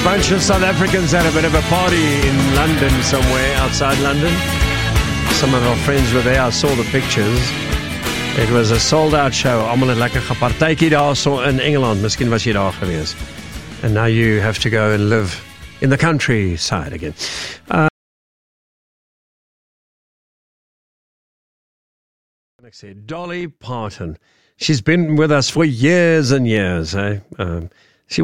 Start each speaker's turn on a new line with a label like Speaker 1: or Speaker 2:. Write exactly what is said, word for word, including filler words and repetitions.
Speaker 1: bunch of South Africans had a bit of a party in London somewhere, outside London. Some of our friends were there. I saw the pictures. It was a sold-out show. Almal het lekker gepartytjie daar so in Engeland. Miskien was jy daar gewees. And now you have to go and live in the countryside again. Uh, I said Dolly Parton. She's been with us for years and years. Eh? Um,